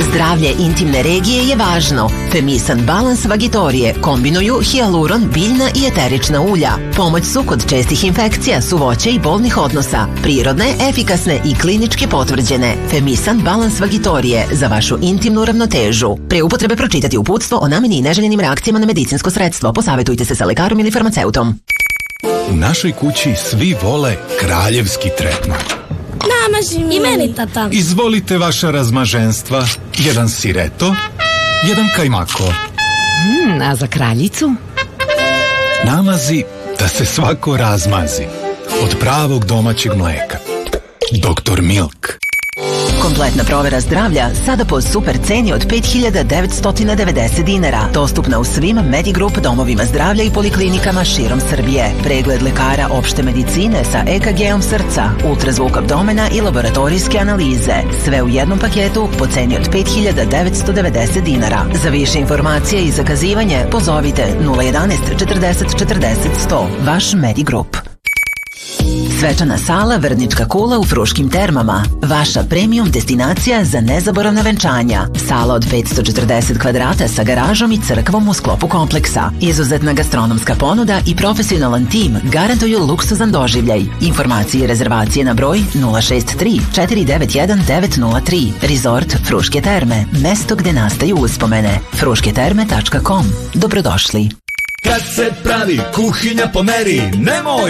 Zdravlje intimne regije je važno. Femisan Balans Vagitorije kombinuju hijaluron, biljna i eterična ulja. Pomoć su kod čestih infekcija, suvoća i bolnih odnosa. Prirodne, efikasne i klinički potvrđene. Femisan Balans Vagitorije za vašu intimnu ravnotežu. Pre upotrebe pročitati uputstvo o nameni i neželjenim reakcijama na medicinsko sredstvo. Posavetujte se sa lekarom ili farmaceutom. U našoj kući svi vole kraljevski tretman. Namaži mi. I meni, tata. Izvolite vaša razmaženstva. Jedan sireto, jedan kajmako. A za kraljicu? Namazi da se svako razmazi. Od pravog domaćeg mleka. Dr. Milk. Kompletna provera zdravlja sada po super ceni od 5.990 dinara. Dostupna u svim Medigrup domovima zdravlja i poliklinikama širom Srbije. Pregled lekara opšte medicine sa EKG-om srca, ultrazvuk abdomena i laboratorijske analize. Sve u jednom paketu po ceni od 5.990 dinara. Za više informacije i zakazivanje pozovite 011 40 40 100. Vaš Medigrup. Svečana sala Vrnička kula u Fruškim termama. Vaša premium destinacija za nezaboravna venčanja. Sala od 540 kvadrata sa garažom i crkvom u sklopu kompleksa. Izuzetna gastronomska ponuda i profesionalan tim garantuju luksuzan doživljaj. Informacije i rezervacije na broj 063 491 903. Resort Fruške terme. Mesto gde nastaju uspomene. frušketerme.com. Dobrodošli. Kad se pravi kuhinja po meri, nemoj